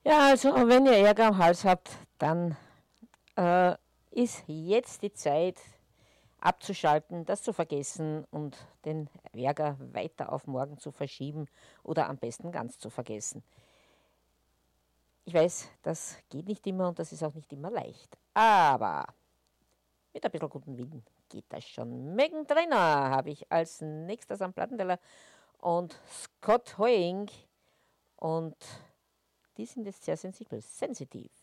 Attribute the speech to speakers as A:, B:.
A: Ja, also wenn ihr Ärger am Hals habt, dann äh, ist jetzt die Zeit abzuschalten, das zu vergessen und den Ärger weiter auf morgen zu verschieben oder am besten ganz zu vergessen. Ich weiß, das geht nicht immer und das ist auch nicht immer leicht. Aber mit ein bisschen guten Willen geht das schon. Megan Trainor habe ich als nächstes am Plattenteller und Scott Hoying und die sind jetzt sehr sensibel. Sensitiv.